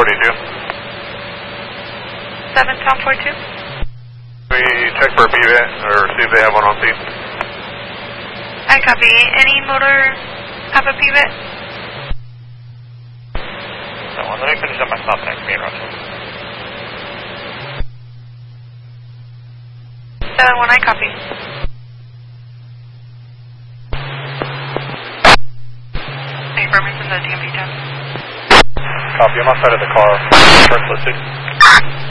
42. 7 Tom 42. We check for a PVAT or see if they have one on scene. I copy. Any motor have a PVAT? That one. Let me finish up my stop next to me, Russell. 7-1, I copy. Affirmative in the DMV tab. Copy. I'm outside of the car. Truck listed.